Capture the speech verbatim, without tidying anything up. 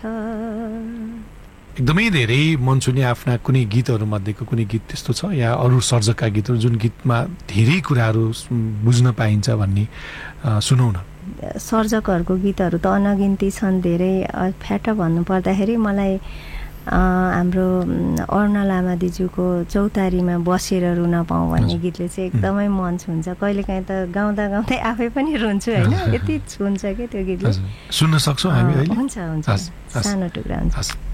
एकदमै धेरै मनसुनी आफ्ना कुनै गीतहरू मध्येको कुनै गीत त्यस्तो छ या अरू सर्जकका गीतहरू जुन गीतमा धेरै कुराहरू बुझ्न पाइन्छ भन्ने सुनौ न। सर्जकहरूको गीतहरू त अनगिन्ती छन् धेरै। फ्याट भन्नु पर्दाखेरि मलाई हाम्रो अरुणा लामा दिजूको चौतारीमा बसेर रुन पाऊँ भन्ने गीतले चाहिँ एकदमै मन छुन्छ। कहिलेकाहीँ त गाउँदा गाउँदै आफै पनि रुन्छु होइन, यति छुन्छ कि त्यो गीतले। सुन्न सक्छौँ हामी अहिले? हुन्छ हुन्छ, सानो टुक्रा हुन्छ।